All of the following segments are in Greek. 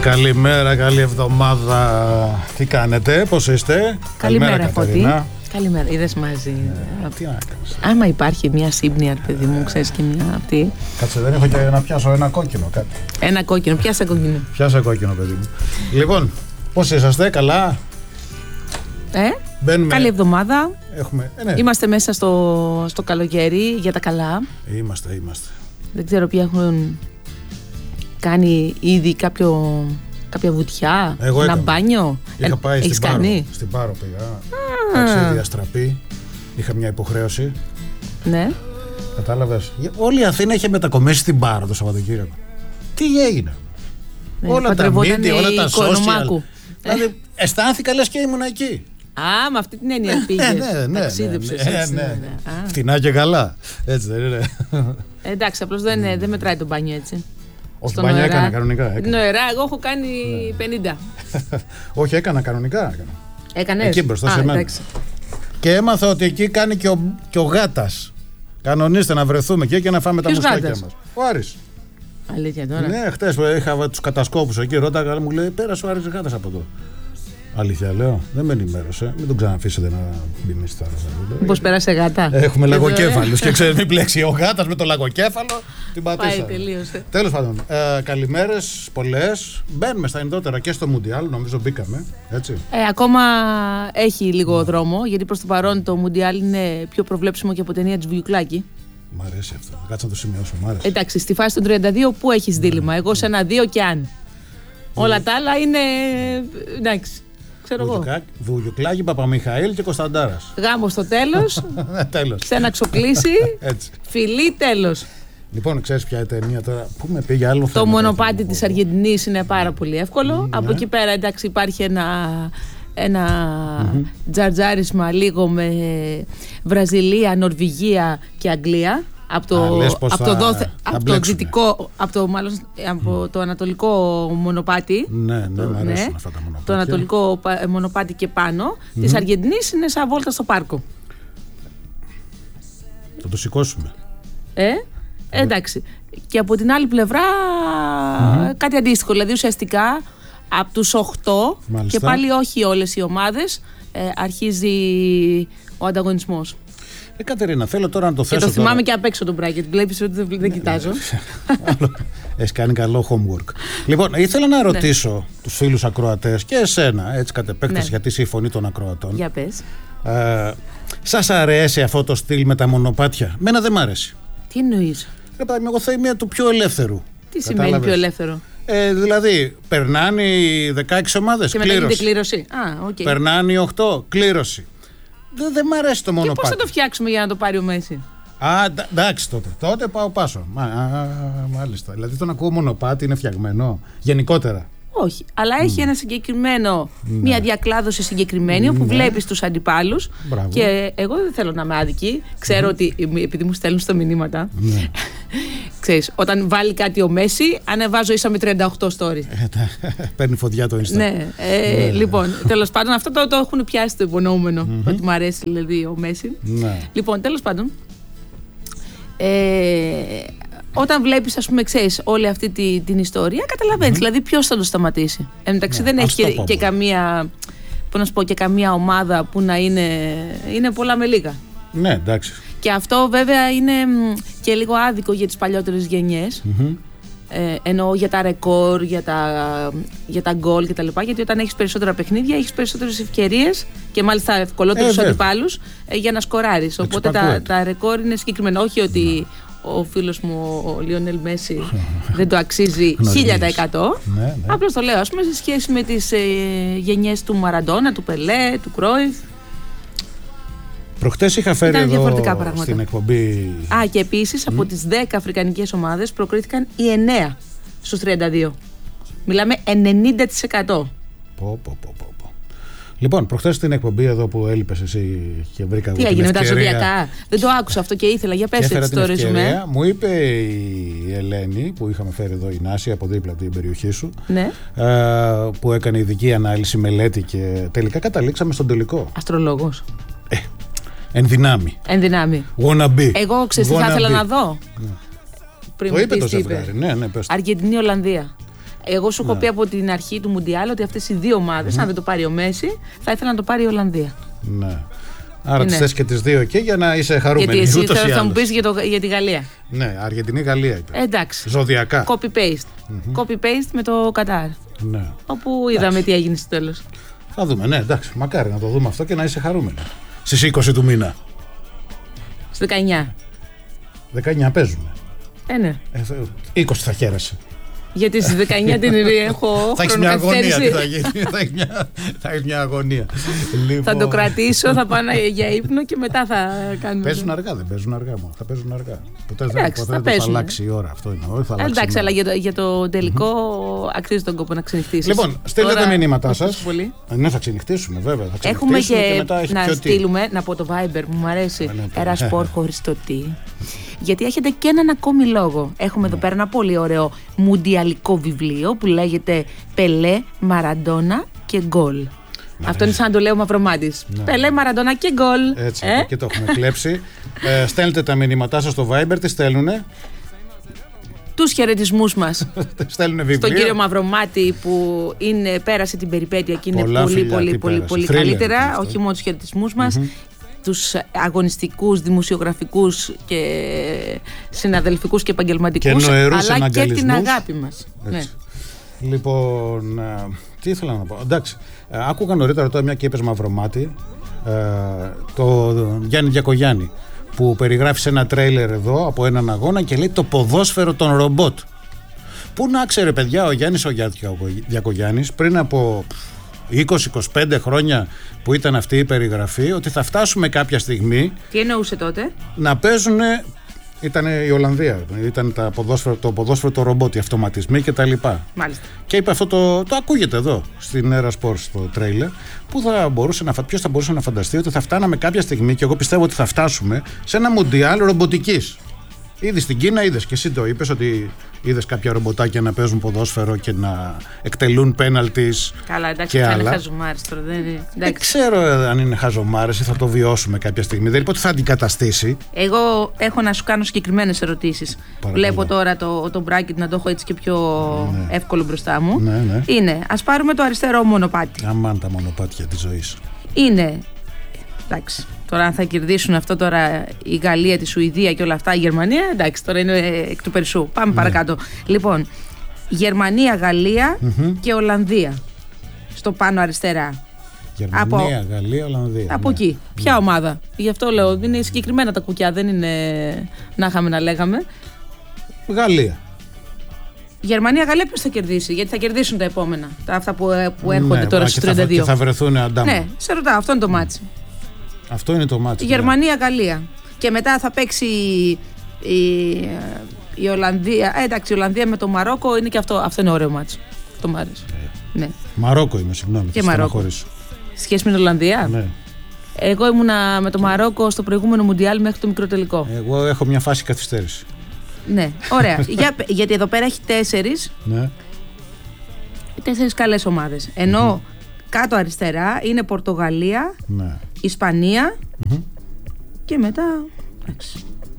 Καλημέρα, καλή εβδομάδα. Τι κάνετε, πώς είστε? Καλημέρα, Φώτη. Καλημέρα, είδες μαζί. Τι να κάνεις? Άμα υπάρχει μια σύμπνοια, παιδί μου, ξέρεις, και μια αυτή. Κάτσε, δεν έχω και να πιάσω ένα κόκκινο κάτι. Ένα κόκκινο, πιάσα κόκκινο. Πιάσα κόκκινο, παιδί μου. Λοιπόν, πώς είσαστε, καλά? Μπαίνουμε... Καλή εβδομάδα. Ναι. Είμαστε μέσα στο καλοκαίρι για τα καλά. Είμαστε. Δεν ξέρω ποιοι έχουν κάνει ήδη κάποια βουτιά, ένα μπάνιο. Είχα πάει στην Πάρο πήγα. Ταξίδι Αστραπή. Είχα μια υποχρέωση. Ναι. Κατάλαβες. Όλη η Αθήνα είχε μετακομίσει στην Πάρο το Σαββατοκύριακο. Τι έγινε? Όλα τα media, όλα τα social. Δηλαδή αισθάνθηκα λες και ήμουν εκεί. Με αυτή την έννοια πήγες. Ταξίδεψες. Ναι. Φτηνά και καλά. Έτσι δεν είναι? Εντάξει, απλώς δεν μετράει το μπάνιο έτσι. Όχι, μπάνιο έκανα κανονικά. Νοερά, εγώ έχω κάνει 50. Όχι, έκανα κανονικά. Έκανες? Εκεί μπροστά σε μένα. Και έμαθα ότι εκεί κάνει και ο Γάτας. Κανονίστε να βρεθούμε εκεί και να φάμε τα μουστάκια μας. Ο Άρης. Αλήθεια τώρα? Ναι, χτες που είχα τους κατασκόπους εκεί, ρώταγα, μου λέει πέρασε ο Άρης Γάτας από εδώ. Αλήθεια λέω, δεν με ενημέρωσε. Μην τον ξαναφήσετε να μπει μέσα στη θάλασσα. Πώς πέρασε γάτα? Έχουμε λαγοκέφαλους και ξέρετε τι πλέξει. Ο Γάτας με το λαγοκέφαλο την πατήσαμε. Πάει, τελείωσε. Τέλος πάντων, καλημέρες πολλές. Μπαίνουμε στα ενδότερα και στο Μουντιάλ, νομίζω μπήκαμε. Έτσι. Ακόμα έχει λίγο δρόμο, γιατί προς το παρόν το Μουντιάλ είναι πιο προβλέψιμο και από ταινία της Βουγιουκλάκη. Μ' αρέσει αυτό. Κάτσε να το σημειώσω. Εντάξει, στη φάση των 32 που έχεις δίλημμα? Εγώ σε ένα 2 και αν. Όλα τα άλλα είναι. Εντάξει. Βουγιουκλάκη, Παπαμιχαήλ και Κωνσταντάρας. Γάμο στο τέλος. Ξέναξοκλήσει. Φιλί, τέλος. Λοιπόν, ξέρεις ποια ταινία τώρα? Πού με πήγε άλλο? Το μονοπάτι της Αργεντινής είναι πάρα πολύ εύκολο. Από εκεί πέρα, εντάξει, υπάρχει ένα τζαρτζάρισμα λίγο με Βραζιλία, Νορβηγία και Αγγλία. Από το ανατολικό μονοπάτι. Ναι, μου αρέσουν αυτά τα μονοπάτια. Το ανατολικό μονοπάτι και πάνω της Αργεντινής είναι σαν βόλτα στο πάρκο. Θα το σηκώσουμε. Εντάξει. Και από την άλλη πλευρά κάτι αντίστοιχο. Δηλαδή ουσιαστικά από τους 8 και πάλι όχι όλες οι ομάδες αρχίζει ο ανταγωνισμός. Κατερίνα, θέλω τώρα να το θέσω. Και το θυμάμαι και απ' έξω το bracket. Βλέπεις ότι δεν κοιτάζω. Έχεις κάνει καλό homework. Λοιπόν, ήθελα να ρωτήσω τους φίλους ακροατές και εσένα, έτσι κατ' επέκταση, γιατί είσαι η φωνή των ακροατών. Για πες. Σας αρέσει αυτό το στυλ με τα μονοπάτια? Μένα δεν μ' αρέσει. Τι εννοείς? Εγώ θα είμαι του πιο ελεύθερου. Τι σημαίνει πιο ελεύθερο? Δηλαδή, περνάνε οι 16 ομάδες, και μετά γίνεται κλήρωση. Περνάνε οι 8, κλήρωση. Δεν μ' αρέσει το μονοπάτι. Και πώς θα το φτιάξουμε για να το πάρει ο Μέση? Εντάξει τότε πάω πάσο. Μάλιστα. Δηλαδή τον ακούω μονοπάτι, είναι φτιαγμένο γενικότερα? Όχι, αλλά έχει ένα συγκεκριμένο, μια διακλάδωση συγκεκριμένη όπου βλέπεις τους αντιπάλους. Και εγώ δεν θέλω να είμαι άδικη. Ξέρω ότι επειδή μου στέλνουν στα μηνύματα. Ξέρεις, όταν βάλει κάτι ο Μέση, ανεβάζω ίσα με 38 stories. Παίρνει φωτιά το Insta. Ναι, λοιπόν, τέλος πάντων, αυτό το έχουν πιάσει το υπονοούμενο. Ότι μου αρέσει δηλαδή ο Μέση. Λοιπόν, τέλος πάντων, όταν βλέπεις, ας πούμε, ξέρεις, όλη αυτή την ιστορία, καταλαβαίνεις δηλαδή ποιος θα το σταματήσει. Εν μεταξύ δεν έχει και καμία, πώς να σου πω, και καμία ομάδα που να είναι πολλά με λίγα. Ναι, εντάξει. Και αυτό βέβαια είναι και λίγο άδικο για τις παλιότερες γενιές. Εννοώ για τα ρεκόρ, για τα γκολ κτλ. Γιατί όταν έχεις περισσότερα παιχνίδια, έχεις περισσότερες ευκαιρίες και μάλιστα ευκολότερους αντιπάλους για να σκοράρεις. Οπότε τα ρεκόρ είναι συγκεκριμένα. Όχι ότι ο φίλος μου ο Λιονέλ Μέση δεν το αξίζει 1000%. Απλώς το λέω, ας πούμε, σε σχέση με τις γενιές του Μαραντόνα, του Πελέ, του Κρόιφ. Προχτές είχα φέρει εδώ στην εκπομπή. Και επίσης από τις 10 αφρικανικές ομάδες προκρίθηκαν οι 9 στους 32. Μιλάμε 90%. Λοιπόν, προχθές στην εκπομπή εδώ που έλειπες εσύ και βρήκα. Τι έγινε με τα ζωδιακά? Δεν το άκουσα αυτό και ήθελα. Για πες έτσι το ρεζουμέ. Μου είπε η Ελένη που είχαμε φέρει εδώ, η Νάση, από δίπλα από την περιοχή σου, που έκανε ειδική ανάλυση, μελέτη και τελικά καταλήξαμε στον τελικό. Αστρολόγος. Εν δυνάμει. Wanna be. Εγώ ξέρεις τι θα ήθελα να δω. Το είπε το ζευγάρι. Ναι, Αργεντινή-Ολλανδία. Εγώ σου έχω πει από την αρχή του Μουντιάλ ότι αυτές οι δύο ομάδες, αν δεν το πάρει ο Μέση, θα ήθελα να το πάρει η Ολλανδία. Ναι. Άρα τις θες και τις δύο εκεί για να είσαι χαρούμενη. Γιατί εσύ θα μου πεις για τη Γαλλία. Ναι, Αργεντινή-Γαλλία είπε. Εντάξει. Ζωδιακά. Copy-paste. Copy-paste με το Κατάρ. Ναι. Όπου είδαμε τι έγινε στο τέλος. Θα δούμε, ναι, εντάξει. Μακάρι να το δούμε αυτό και να είσαι χαρούμενη. Στις 20 του μήνα. Στις 19. 19 παίζουμε. Ναι. 20 θα χαίρεσαι. Γιατί στις 19 την έχω θα έχεις μια αγωνία. Θα έχεις μια αγωνία. Θα το κρατήσω, θα πάω για ύπνο και μετά θα κάνουμε. Παίζουν αργά, δεν παίζουν αργά μόνο. Θα παίζουν αργά. Ποτέ δεν θα αλλάξει η ώρα. Αυτό είναι. Εντάξει, αλλά για το τελικό αξίζει τον κόπο να ξενυχτήσεις. Λοιπόν, στείλτε τα μηνύματά σας. Ναι, θα ξενυχτήσουμε, βέβαια. Έχουμε και να στείλουμε, να πω το Viber, μου αρέσει. Ένα σπορ χωρίς το τι. Γιατί έχετε και έναν ακόμη λόγο. Έχουμε εδώ πέρα ένα πολύ ωραίο μουντιαλικό βιβλίο που λέγεται Πελέ, Μαραντόνα και Γκολ. Αυτό είναι σαν να το λέω Μαυρομάτης. Πελέ, Μαραντόνα και Γκολ. Έτσι, και το έχουμε κλέψει. Στέλνετε τα μηνύματά σας στο Viber, τι στέλνουνε? Τους χαιρετισμούς μας στον κύριο Μαυρομάτη που πέρασε την περιπέτεια και είναι πολύ καλύτερα. Όχι μόνο τους χαιρετισμούς μας. Τους αγωνιστικούς, δημοσιογραφικούς και συναδελφικούς και επαγγελματικούς, αλλά και την αγάπη μας. Ναι. Λοιπόν, τι ήθελα να πω. Εντάξει, άκουγα νωρίτερα τώρα μια και είπες Μαυρομάτη, το Γιάννη Διακογιάννη, που περιγράφει σε ένα τρέιλερ εδώ από έναν αγώνα και λέει το ποδόσφαιρο των ρομπότ. Πού να ξέρε, παιδιά, ο Γιάννης ο Διακογιάννης πριν από 20-25 χρόνια που ήταν αυτή η περιγραφή, ότι θα φτάσουμε κάποια στιγμή. Τι εννοούσε τότε? Να παίζουν. Ήταν η Ολλανδία. Ήταν το ποδόσφαιρο, το ρομπότ, οι αυτοματισμοί κτλ. Μάλιστα. Και είπε αυτό το ακούγεται εδώ στην Era Sports στο τρέιλερ. Ποιος θα μπορούσε να φανταστεί ότι θα φτάναμε κάποια στιγμή, και εγώ πιστεύω ότι θα φτάσουμε σε ένα μουντιάλ ρομποτικής. Ήδη στην Κίνα είδες και εσύ το είπες ότι είδες κάποια ρομποτάκια να παίζουν ποδόσφαιρο και να εκτελούν πέναλτις. Καλά, εντάξει, θα είναι χαζομάρες τώρα. Δεν ξέρω αν είναι χαζομάρες ή θα το βιώσουμε κάποια στιγμή. Δεν είπα ότι θα αντικαταστήσει. Εγώ έχω να σου κάνω συγκεκριμένες ερωτήσεις. Βλέπω τώρα το bracket να το έχω έτσι και πιο εύκολο μπροστά μου. Ναι. Είναι, ας πάρουμε το αριστερό μονοπάτι. Αμάν τα μονοπάτια της ζωής. Είναι, εντάξει. Τώρα αν θα κερδίσουν αυτό τώρα η Γαλλία, τη Σουηδία και όλα αυτά, η Γερμανία, εντάξει, τώρα είναι εκ του περισσού. Πάμε παρακάτω. Λοιπόν, Γερμανία, Γαλλία και Ολλανδία. Στο πάνω αριστερά. Γερμανία, Γαλλία, Ολλανδία. Από εκεί. Ποια ομάδα? Γι' αυτό λέω, είναι συγκεκριμένα τα κουκιά, δεν είναι να είχαμε να λέγαμε. Γαλλία. Γερμανία, Γαλλία ποιος θα κερδίσει? Γιατί θα κερδίσουν τα επόμενα. Αυτά που έρχονται τώρα στους 32. Και θα βρεθούν αντάμα. Ναι, σε ρωτάω, αυτό είναι το μάτσι. Αυτό είναι το μάτι. Γερμανία-Γαλλία. Και μετά θα παίξει η Ολλανδία. Εντάξει, η Ολλανδία με το Μαρόκο είναι και αυτό. Αυτό είναι ωραίο μάτι. Αυτό μου άρεσε. Ναι. Μαρόκο είμαι, συγγνώμη. Και Μαρόκο. Σχέση με την Ολλανδία. Ναι. Εγώ ήμουνα με το Μαρόκο στο προηγούμενο Μουντιάλ μέχρι το μικρό τελικό. Εγώ έχω μια φάση καθυστέρηση. Ναι, ωραία. Γιατί εδώ πέρα έχει 4. Ναι. 4 καλές ομάδες. Ενώ κάτω αριστερά είναι Πορτογαλία, ναι, Ισπανία και μετά. Εντάξει.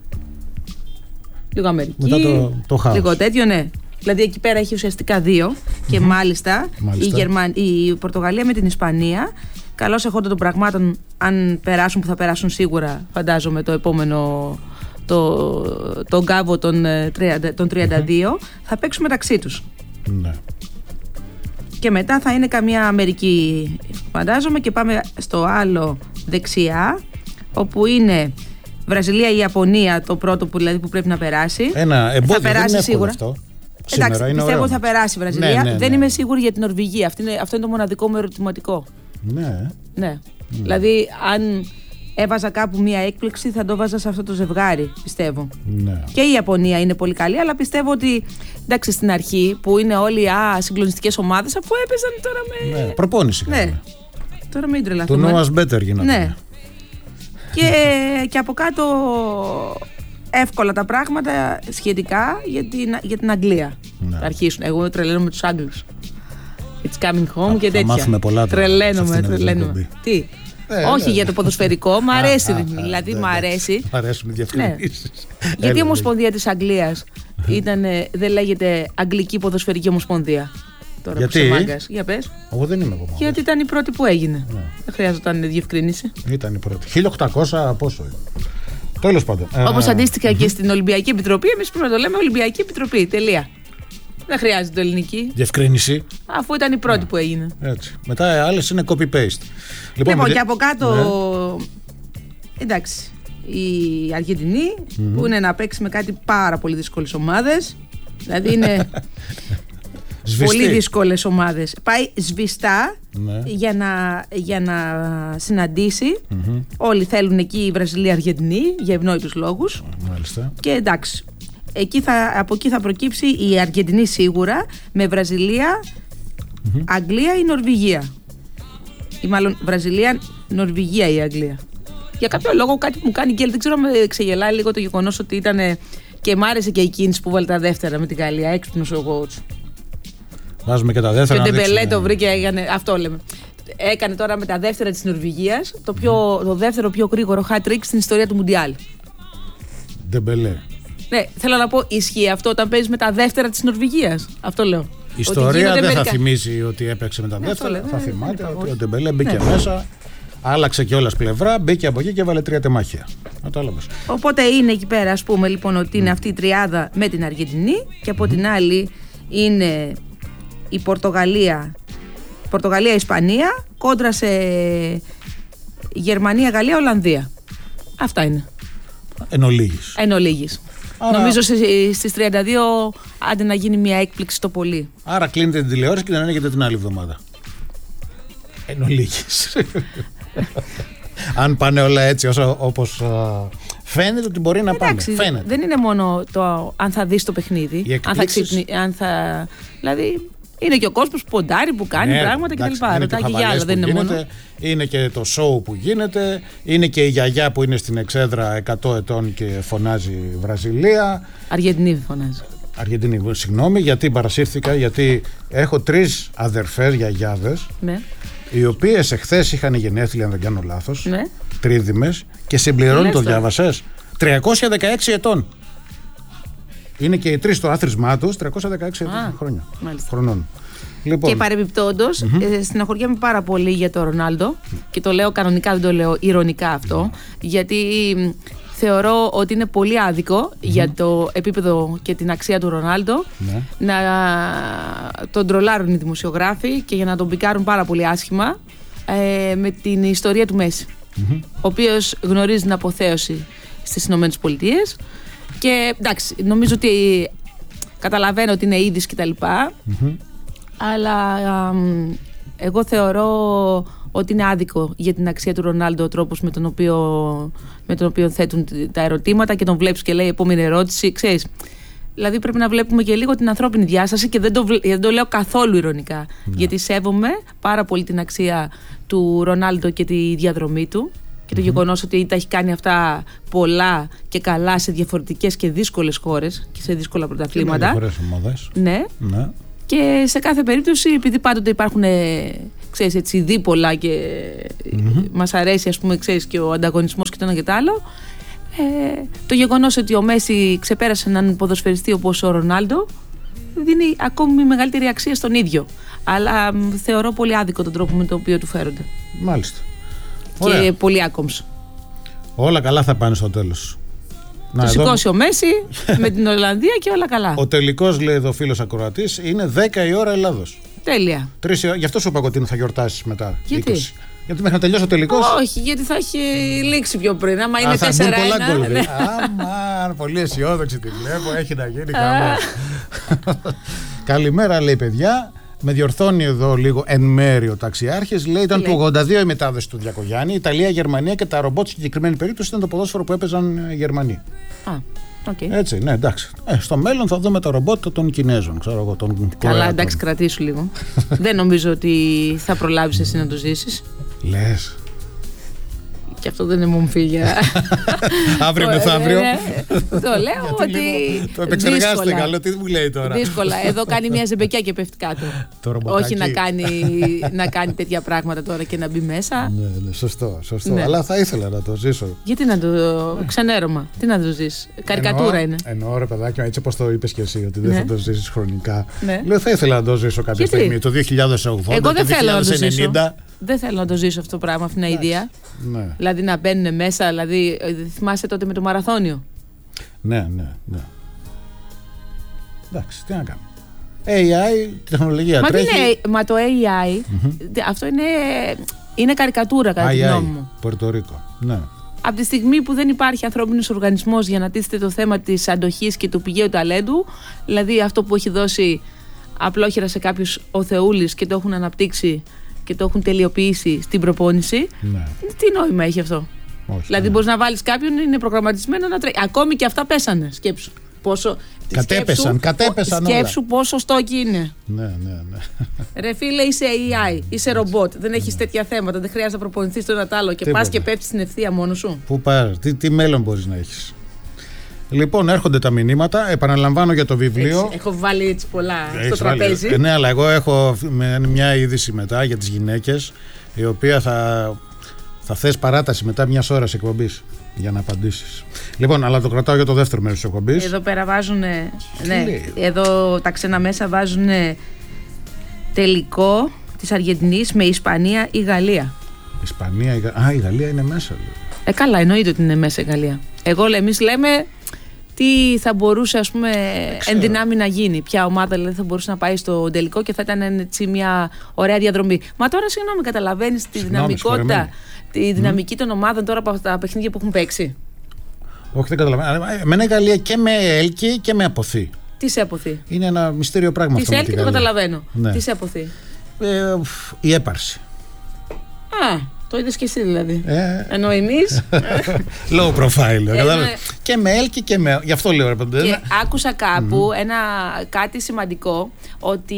Λίγο Αμερική. Μετά το χάος. Λίγο τέτοιο, ναι. Δηλαδή εκεί πέρα έχει ουσιαστικά 2 και μάλιστα. Η Πορτογαλία με την Ισπανία, καλώς εχόντων των πραγμάτων, αν περάσουν, που θα περάσουν σίγουρα, φαντάζομαι, το επόμενο. Τον γκάβο των 32 θα παίξουν μεταξύ τους. Ναι. Και μετά θα είναι καμία Αμερική, φαντάζομαι, και πάμε στο άλλο δεξιά, όπου είναι Βραζιλία ή Ιαπωνία, το πρώτο που πρέπει να περάσει. Ένα εμπόδιο, θα περάσει δεν είναι σίγουρα. Αυτό. Εντάξει, πιστεύω ότι θα περάσει η Βραζιλία. Ναι. Δεν είμαι σίγουρη για την Νορβηγία. Αυτό είναι το μοναδικό μου ερωτηματικό. Ναι. Δηλαδή, αν έβαζα κάπου μία έκπληξη, θα το βάζα σε αυτό το ζευγάρι, πιστεύω. Ναι. Και η Ιαπωνία είναι πολύ καλή, αλλά πιστεύω ότι, εντάξει, στην αρχή που είναι όλοι συγκλονιστικές ομάδες, αφού έπαιζαν τώρα με. Ναι, προπόνηση. Ναι. Τώρα μην τρελαθούμε. Το Noah's Better γινόταν. Ναι. Και από κάτω εύκολα τα πράγματα σχετικά για την Αγγλία. Ναι. Θα αρχίσουν. Εγώ τρελαίνομαι με τους Άγγλους. It's coming home και τέτοια. Θα μάθουμε πολλά. Τρελαίνομαι. Τι. Όχι για το ποδοσφαιρικό, μ' αρέσει. Δηλαδή μ' αρέσει. Μ' αρέσουν οι διευκρινήσεις. Γιατί η Ομοσπονδία της Αγγλίας δεν λέγεται Αγγλική Ποδοσφαιρική Ομοσπονδία. Τώρα γιατί? Για πες. Εγώ δεν είμαι ακόμα. Γιατί ήταν η πρώτη που έγινε. Δεν χρειάζονταν διευκρίνηση. Ήταν η πρώτη. 1800 πόσο είναι. Τέλος πάντων. Όπως αντίστοιχα και στην Ολυμπιακή Επιτροπή, εμείς πρέπει να το λέμε Ολυμπιακή Επιτροπή. Τελεία. Δεν χρειάζεται ελληνική. Διευκρίνηση. Αφού ήταν η πρώτη που έγινε. Έτσι. Μετά άλλες είναι copy-paste. Λοιπόν, και από κάτω. Ναι. Εντάξει. Η Αργεντινή που είναι να παίξει με κάτι πάρα πολύ δύσκολες ομάδες. Δηλαδή είναι. Πολύ δύσκολες ομάδες. Πάει σβηστά για να συναντήσει. Όλοι θέλουν εκεί η Βραζιλία-Αργεντινή για ευνόητους λόγους. Μάλιστα. Και εντάξει. Από εκεί θα προκύψει η Αργεντινή σίγουρα με Βραζιλία, Αγγλία ή Νορβηγία. Ή μάλλον Βραζιλία, Νορβηγία ή Αγγλία. Για κάποιο λόγο κάτι που μου κάνει γκέλ. Δεν ξέρω αν με ξεγελάει λίγο το γεγονός ότι ήταν. Και μ' άρεσε και η κίνηση που βάλε τα δεύτερα με την Γαλλία. Έξυπνος ο coach. Βάζουμε και τα δεύτερα. Και ο Ντεμπελέ το βρήκε, αυτό λέμε. Έκανε τώρα με τα δεύτερα της Νορβηγίας το δεύτερο πιο γρήγορο hat-trick στην ιστορία του Μουντιάλ. Ντεμπελέ. Ναι, θέλω να πω, ισχύει αυτό όταν παίζεις με τα δεύτερα της Νορβηγίας. Αυτό λέω. Η ιστορία δεν θα θυμίζει ότι έπαιξε με τα δεύτερα. Θα θυμάται ότι ο Ντεμπελέ μπήκε μέσα, άλλαξε κιόλας πλευρά, μπήκε από εκεί και έβαλε 3 τεμάχια. Οπότε είναι εκεί πέρα, ας πούμε, λοιπόν, ότι είναι αυτή η τριάδα με την Αργεντινή και από την άλλη είναι η Πορτογαλία-Ισπανία κόντρα σε Γερμανία-Γαλλία-Ολλανδία. Αυτά είναι. Εν ολίγης. Νομίζω στις 32 άντε να γίνει μια έκπληξη το πολύ. Άρα κλείνετε την τηλεόραση και δεν ανοίγετε την άλλη εβδομάδα. Εν ολίγης. Αν πάνε όλα έτσι όπως φαίνεται ότι μπορεί να πάνε. Φαίνεται. Δεν είναι μόνο το αν θα δεις το παιχνίδι, δηλαδή είναι και ο κόσμος που ποντάρει, που κάνει πράγματα κτλ. Ρωτάκι για άλλα, δεν είναι μόνο. Είναι και το σόου που γίνεται, είναι και η γιαγιά που είναι στην εξέδρα 100 ετών και φωνάζει Βραζιλία. Αργεντινή φωνάζει. Αργεντινή, συγγνώμη, γιατί παρασύρθηκα, γιατί έχω 3 αδερφές γιαγιάδες, οι οποίες εχθές είχαν γενέθλια, αν δεν κάνω λάθος, τρίδημες, και συμπληρώνει, το διάβασες, 316 ετών. Είναι και οι 3 στο άθροισμά τους, 316 χρόνια. Χρονών. Λοιπόν. Και παρεμπιπτόντως, στεναχωριέμαι πάρα πολύ για τον Ρονάλντο και το λέω κανονικά, δεν το λέω ειρωνικά αυτό, γιατί θεωρώ ότι είναι πολύ άδικο για το επίπεδο και την αξία του Ρονάλντο να τον τρολάρουν οι δημοσιογράφοι και για να τον πικάρουν πάρα πολύ άσχημα με την ιστορία του Μέση, ο οποίος γνωρίζει την αποθέωση στις Ηνωμένες Πολιτείες. Και εντάξει, νομίζω ότι καταλαβαίνω ότι είναι είδης κτλ. Αλλά εγώ θεωρώ ότι είναι άδικο για την αξία του Ρονάλντο ο τρόπος με τον οποίο θέτουν τα ερωτήματα και τον βλέπεις και λέει επόμενη ερώτηση, ξέρεις. Δηλαδή πρέπει να βλέπουμε και λίγο την ανθρώπινη διάσταση και δεν το λέω καθόλου ειρωνικά. Γιατί σέβομαι πάρα πολύ την αξία του Ρονάλντο και τη διαδρομή του. Και το γεγονός ότι τα έχει κάνει αυτά πολλά και καλά σε διαφορετικές και δύσκολες χώρες και σε δύσκολα πρωταθλήματα. Και με διάφορες ομάδες. Ναι. Και σε κάθε περίπτωση, επειδή πάντοτε υπάρχουν, ξέρεις, έτσι, δίπολα και μας αρέσει, ας πούμε, ξέρεις, και ο ανταγωνισμός και το ένα και το άλλο, το γεγονός ότι ο Μέση ξεπέρασε έναν ποδοσφαιριστή όπως ο Ρονάλντο δίνει ακόμη μεγαλύτερη αξία στον ίδιο. Αλλά θεωρώ πολύ άδικο τον τρόπο με τον οποίο του φέρονται. Μάλιστα. Και ωραία. Πολύ άκομψο. Όλα καλά θα πάνε στο τέλος. Το σηκώσει ο Μέση με την Ολλανδία και όλα καλά. Ο τελικός, λέει εδώ ο φίλος ακροατής, είναι 10 η ώρα Ελλάδος. Τέλεια. 3 η ώρα. Γι' αυτό σου είπα ότι θα γιορτάσεις μετά. Γιατί? 20. Γιατί μέχρι να τελειώσει ο τελικός. Όχι, γιατί θα έχει λήξει πιο πριν. Άμα είναι 4-1. Ναι. Αμάν, πολύ αισιόδοξη τη βλέπω. Έχει να γίνει χαμό. Καλημέρα, λέει, παιδιά. Με διορθώνει εδώ λίγο εν μέρει ο ταξιάρχης. Λέει ήταν του 82 η μετάδοση του Διακογιάννη. Ιταλία, Γερμανία και τα ρομπότ στη συγκεκριμένη περίπτωση ήταν το ποδόσφαιρο που έπαιζαν οι Γερμανοί. Okay. Έτσι, ναι, εντάξει. Στο μέλλον θα δούμε τα ρομπότ των Κινέζων, ξέρω εγώ, των Καλά, εντάξει, κρατήσου λίγο. Δεν νομίζω ότι θα προλάβεις εσύ να το ζήσεις. Λες. Και αυτό δεν είναι μομφή για. Αύριο μεθαύριο. Το λέω ότι. Το επεξεργάστηκα, λέω τι μου λέει τώρα. Δύσκολα. Εδώ κάνει μια ζεμπεκιά και πέφτει κάτω. Όχι να κάνει τέτοια πράγματα τώρα και να μπει μέσα. Ναι, σωστό. Αλλά θα ήθελα να το ζήσω. Γιατί να το. Ξενέρωμα. Τι να το ζήσει. Καρικατούρα είναι. Εννοώ, ρε παιδάκι, έτσι όπως το είπες και εσύ, ότι δεν θα το ζήσεις χρονικά. Λέω, θα ήθελα να το ζήσω κάποια στιγμή. Το 2080, εγώ δεν το 2090. Δεν θέλω να το ζήσω αυτό το πράγμα, αυτήν την ιδέα. Ναι. Δηλαδή να μπαίνουν μέσα, δηλαδή. Θυμάσαι τότε με το μαραθώνιο. Ναι. Εντάξει, τι να κάνουμε. AI, τεχνολογία τρέχει. Μα το AI, αυτό είναι καρικατούρα κατά τη γνώμη μου. Πορτορίκο, ναι. Από τη στιγμή που δεν υπάρχει ανθρώπινος οργανισμός για να τίθεται το θέμα της αντοχής και του πηγαίου ταλέντου, δηλαδή αυτό που έχει δώσει απλόχερα σε κάποιους ο Θεούλης και το έχουν αναπτύξει και το έχουν τελειοποιήσει στην προπόνηση, ναι. Τι νόημα έχει αυτό? Όχι, δηλαδή μπορείς να βάλεις κάποιον, είναι προγραμματισμένο να τρέχει. Ακόμη και αυτά πέσανε, σκέψου. Κατέπεσαν σκέψου πόσο στόκι είναι. Ναι. Ρε φίλε, είσαι AI, είσαι ρομπότ. Δεν έχεις τέτοια θέματα. Δεν χρειάζεται να προπονηθείς το ένα τ' άλλο και πας και πέφτεις στην ευθεία μόνος σου. Πού πάρει, τι μέλλον μπορείς να έχεις? Λοιπόν, έρχονται τα μηνύματα. Επαναλαμβάνω για το βιβλίο. Έτσι, έχω βάλει έτσι πολλά στο τραπέζι. Ναι, αλλά εγώ έχω μια είδηση μετά για τις γυναίκες, η οποία θα θες παράταση μετά μιας ώρας εκπομπής για να απαντήσεις. Λοιπόν, αλλά το κρατάω για το δεύτερο μέρος της εκπομπής. Εδώ πέρα βάζουν. Ναι, εδώ τα ξένα μέσα βάζουν τελικό της Αργεντινής με Ισπανία ή Γαλλία. Η Γαλλία είναι μέσα. Καλά, εννοείται ότι είναι μέσα η Γαλλία. Εμείς λέμε τι θα μπορούσε, ας πούμε, εν δυνάμει να γίνει. Ποια ομάδα δηλαδή, θα μπορούσε να πάει στο τελικό και θα ήταν έτσι μια ωραία διαδρομή. Μα τώρα, συγγνώμη, καταλαβαίνεις τη δυναμικότητα, τη δυναμική των ομάδων τώρα από τα παιχνίδια που έχουν παίξει? Όχι, δεν καταλαβαίνω. Εμένα η Γαλλία και με έλκει και με αποθεί. Τι σε αποθεί? Είναι ένα μυστήριο πράγμα αυτό. Τι σε έλκει, το καταλαβαίνω. Ναι. Τι σε αποθεί? Η έπαρση. Το είδες και εσύ δηλαδή. Ενώ εμείς. Low profile. Και με έλκει και με. Γι' αυτό λέω. Και άκουσα κάπου κάτι σημαντικό, ότι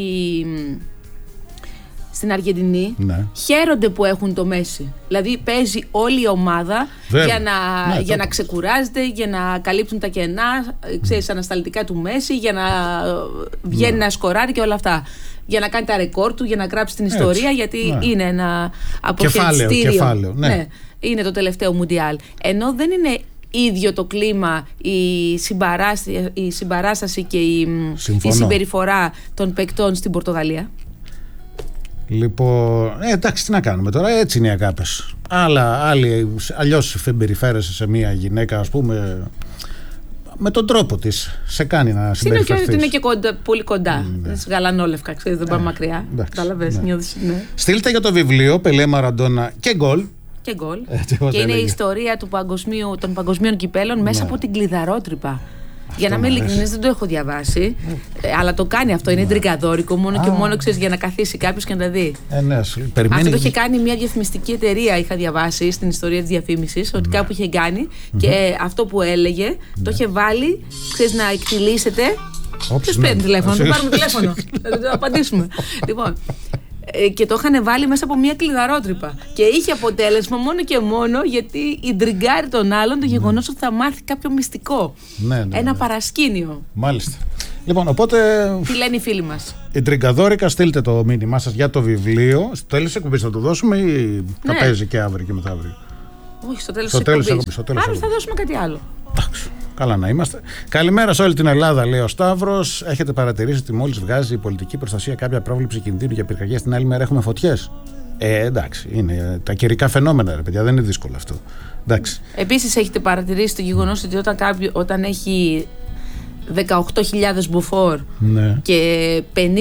στην Αργεντινή χαίρονται που έχουν το Μέση. Δηλαδή παίζει όλη η ομάδα για να ξεκουράζεται, για να καλύπτουν τα κενά, ξέρεις, ανασταλτικά του Μέση, για να βγαίνει να σκοράρει και όλα αυτά. Για να κάνει τα ρεκόρ του, για να γράψει την ιστορία, γιατί είναι ένα αποχαιρετιστήριο. Κεφάλαιο. Ναι. Είναι το τελευταίο Μουντιάλ. Ενώ δεν είναι ίδιο το κλίμα, η συμπαράσταση και η συμπεριφορά των παικτών στην Πορτογαλία. Λοιπόν, εντάξει, τι να κάνουμε τώρα, έτσι είναι οι αγάπες. Αλλιώς συμπεριφέρεσαι σε μια γυναίκα, ας πούμε, με τον τρόπο της. Σε κάνει να συμπεριφερθείς. Είναι και ότι είναι και πολύ κοντά. Γαλανόλευκα, ξέρεις, δεν πάμε μακριά. Κατάλαβες, νιώθεις. Στείλτε για το βιβλίο Πελέ, Μαραντόνα και γκολ. Και είναι η ιστορία των παγκοσμίων κυπέλων μέσα από την κλειδαρότρυπα. Για να είμαι ειλικρινής, δεν το έχω διαβάσει, αλλά το κάνει αυτό. Είναι τριγκαδόρικο, μόνο και μόνο, ξέρεις, για να καθίσει κάποιος και να τα δει. Αυτό το είχε κάνει μια διαφημιστική εταιρεία, είχα διαβάσει στην ιστορία της διαφήμισης, ότι κάπου είχε κάνει και αυτό που έλεγε το είχε βάλει, ξέρεις, να εκτιλήσεται. Ποιος παίρνει τηλέφωνο, θα πάρουμε τηλέφωνο, θα απαντήσουμε. Λοιπόν. Και το είχαν βάλει μέσα από μια κλειδαρότρυπα. Και είχε αποτέλεσμα μόνο και μόνο γιατί η ντριγκάρει τον άλλον το γεγονός ότι θα μάθει κάποιο μυστικό. Ένα παρασκήνιο. Μάλιστα. Λοιπόν, οπότε. Τι λένε οι φίλοι μας? Η τριγκαδόρικα, στείλτε το μήνυμά σας για το βιβλίο. Στο τέλος της εκπομπής θα το δώσουμε ή θα παίζει και αύριο και μεθαύριο? Όχι, στο τέλος της εκπομπής. Άρα θα δώσουμε κάτι άλλο. Εντάξει. Καλά να είμαστε. Καλημέρα σε όλη την Ελλάδα, λέει ο Σταύρος. Έχετε παρατηρήσει ότι μόλις βγάζει η πολιτική προστασία κάποια πρόβλεψη κινδύνου για πυρκαγιές, την άλλη μέρα έχουμε φωτιές? Εντάξει, είναι τα καιρικά φαινόμενα, ρε παιδιά, δεν είναι δύσκολο αυτό. Εντάξει. Επίσης, έχετε παρατηρήσει το γεγονός ότι όταν έχει 18.000 μποφόρ και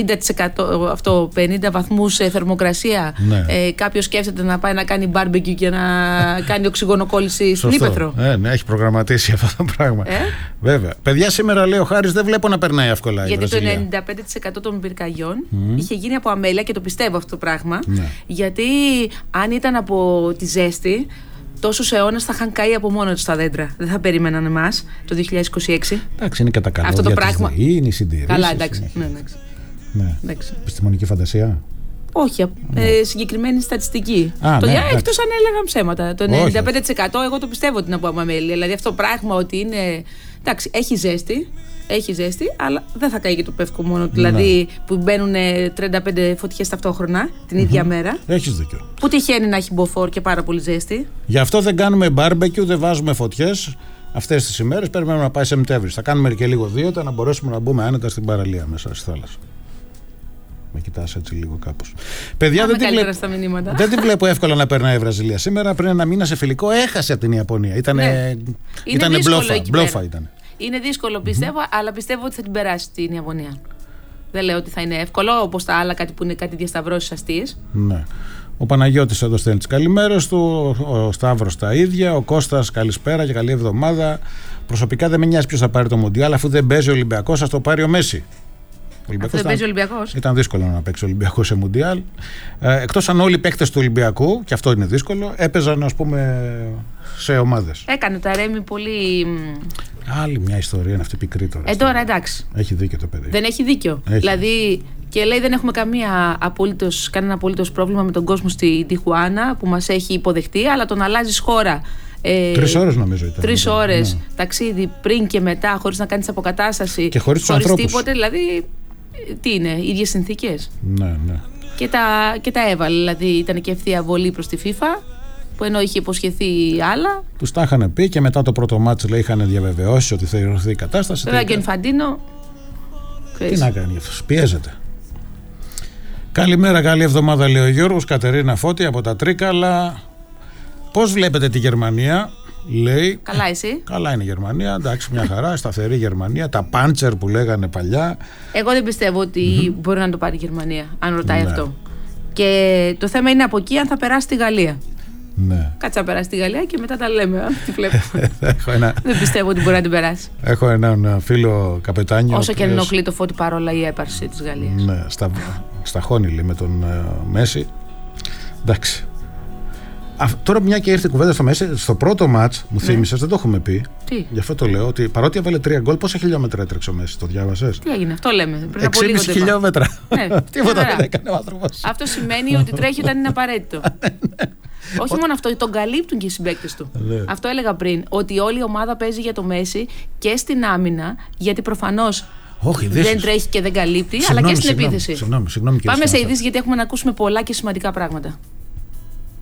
50 βαθμούς θερμοκρασία, κάποιος σκέφτεται να πάει να κάνει barbecue και να κάνει οξυγονοκόλληση στην ύπαιθρο. Ναι, έχει προγραμματίσει αυτό το πράγμα. Βέβαια. Παιδιά, σήμερα, λέει ο Χάρης, δεν βλέπω να περνάει εύκολα. Γιατί το 95% των πυρκαγιών είχε γίνει από αμέλεια, και το πιστεύω αυτό το πράγμα. Γιατί αν ήταν από τη ζέστη, τόσους αιώνες θα είχαν καεί από μόνο τους τα δέντρα. Δεν θα περίμεναν εμάς το 2026. Εντάξει, είναι και τα καλώδια της ΔΕΗ, είναι οι συντηρήσεις. Καλά, εντάξει. Ναι. Επιστημονική φαντασία. Όχι, συγκεκριμένη στατιστική. Εκτός αν έλεγαν ψέματα. Το 95% εγώ το πιστεύω ότι είναι από αμαμέλεια. Δηλαδή αυτό το πράγμα ότι είναι. Εντάξει, έχει ζέστη, αλλά δεν θα καεί και το πεύκο μόνο. Δηλαδή που μπαίνουν 35 φωτιές ταυτόχρονα την ίδια μέρα. Έχεις δίκιο. Που τυχαίνει να έχει μποφόρ και πάρα πολύ ζέστη. Γι' αυτό δεν κάνουμε μπάρμπεκιου, δεν βάζουμε φωτιές αυτές τις ημέρες. Περιμένουμε να πάει Σεπτέμβρη. Θα κάνουμε και λίγο δίωτα να μπορέσουμε να μπούμε άνετα στην παραλία μέσα στη θάλασσα. Με κοιτάς έτσι λίγο κάπως. Παιδιά, δεν τη βλέπω εύκολα να περνάει η Βραζιλία. Σήμερα πριν ένα μήνα σε φιλικό έχασε την Ιαπωνία. Ήτανε μπλόφα ήταν. Είναι δύσκολο πιστεύω, αλλά πιστεύω ότι θα την περάσει την Ιαπωνία. Δεν λέω ότι θα είναι εύκολο, όπως τα άλλα, κάτι που είναι κάτι διασταυρώσεις αστείες. Ναι. Ο Παναγιώτης εδώ στέλνει τις καλημέρες του, ο Σταύρος τα ίδια, ο Κώστας καλησπέρα και καλή εβδομάδα. Προσωπικά δεν με νοιάζει ποιος θα πάρει το Μουντιάλ, αφού δεν παίζει ο Ολυμπιακός, ας το πάρει ο Μέση. Αυτό δεν παίζει ο Ολυμπιακός. Ήταν δύσκολο να παίξει ο Ολυμπιακός σε Μουντιάλ. Εκτός αν όλοι οι παίκτες του Ολυμπιακού, και αυτό είναι δύσκολο, έπαιζαν ας πούμε σε ομάδες. Έκανε τα Ρέμι πολύ. Άλλη μια ιστορία είναι αυτή πικρή τώρα. Τώρα εντάξει. Έχει δίκιο το παιδί. Δεν έχει δίκιο. Δηλαδή και λέει δεν έχουμε κανένα απολύτως πρόβλημα με τον κόσμο στη Τιχουάνα που μας έχει υποδεχτεί, αλλά τον αλλάζεις χώρα. 3 ώρες νομίζω ήταν. 3 ώρες ταξίδι πριν και μετά, χωρίς να κάνεις αποκατάσταση. Και χωρίς τίποτε, δηλαδή. Τι είναι, ίδιες συνθήκες. Ναι. Και τα έβαλε. Δηλαδή ήταν και ευθεία βολή προς τη FIFA, που ενώ είχε υποσχεθεί άλλα. Τους τα είχαν πει και μετά το πρώτο μάτς είχαν διαβεβαιώσει ότι θα ηρωθεί η κατάσταση. Βέβαια και ο Ινφαντίνο. Τι να κάνει αυτός, πιέζεται. Καλημέρα, καλή εβδομάδα, λέει ο Γιώργος. Κατερίνα Φώτη από τα Τρίκαλα. Πώς βλέπετε τη Γερμανία, λέει. Καλά, εσύ. Καλά είναι η Γερμανία, εντάξει, μια χαρά, σταθερή Γερμανία. Τα πάντσερ που λέγανε παλιά. Εγώ δεν πιστεύω ότι μπορεί να το πάρει η Γερμανία, αν ρωτάει αυτό. Και το θέμα είναι από εκεί αν θα περάσει τη Γαλλία. Ναι. Κάτσε να περάσει τη Γαλλία και μετά τα λέμε. Τι βλέπω. Δεν πιστεύω ότι μπορεί να την περάσει. Έχω έναν φίλο καπετάνιο. Όσο και αν ενοχλεί το Φώτη παρόλα η έπαρση της Γαλλίας. Ναι, στα χώνηλη με τον Μέση. Εντάξει. Τώρα μια και ήρθε η κουβέντα στο Μέση, στο πρώτο μάτς μου θύμισες, δεν το έχουμε πει. Τι? Γι' αυτό το λέω, ότι παρότι έβαλε 3 γκολ, πόσα χιλιόμετρα έτρεξε ο Μέση, το διάβασες? Τι έγινε, αυτό λέμε. 6,5 χιλιόμετρα. Τίποτα δεν έκανε ο άνθρωπος. Αυτό σημαίνει ότι τρέχει όταν είναι απαραίτητο. Όχι μόνο αυτό, τον καλύπτουν και οι συμπαίκτες του. Αυτό έλεγα πριν, ότι όλη η ομάδα παίζει για το Μέση και στην άμυνα, γιατί προφανώς δεν τρέχει και δεν καλύπτει, αλλά και στην επίθεση. Συγγνώμη, πάμε σε ειδήσεις, γιατί έχουμε να ακούσουμε πολλά και σημαντικά πράγματα.